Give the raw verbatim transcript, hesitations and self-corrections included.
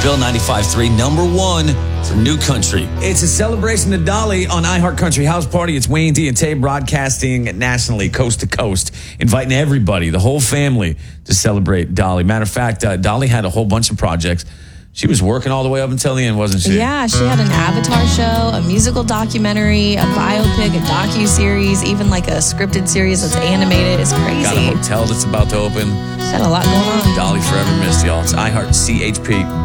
Bill ninety-five point three, number one for New Country. It's a celebration of Dolly on iHeart Country House Party. It's Wayne D and Tay broadcasting nationally, coast to coast, inviting everybody, the whole family, to celebrate Dolly. Matter of fact, uh, Dolly had a whole bunch of projects. She was working all the way up until the end, wasn't she? Yeah, she had an Avatar show, a musical documentary, a biopic, a docu-series, even like a scripted series that's animated. It's crazy. Got a hotel that's about to open. She had a lot going on. Dolly forever missed, y'all. It's iHeart C H P.